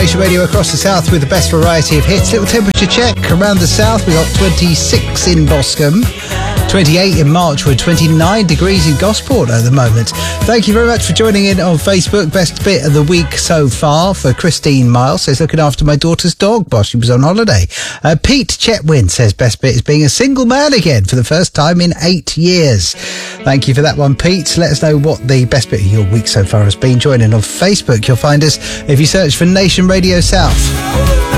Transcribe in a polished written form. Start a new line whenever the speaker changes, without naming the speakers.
Nation Radio across the south with the best variety of hits. Little temperature check around the south. We got 26 in Boscombe, 28 in Marchwood, 29 degrees in Gosport at the moment. Thank you very much for joining in on Facebook. Best bit of the week so far for Christine Miles says, looking after my daughter's dog while she was on holiday. Pete Chetwin says, best bit is being a single man again for the first time in 8 years. Thank you for that one, Pete. Let us know what the best bit of your week so far has been. Join in on Facebook. You'll find us if you search for Nation Radio South.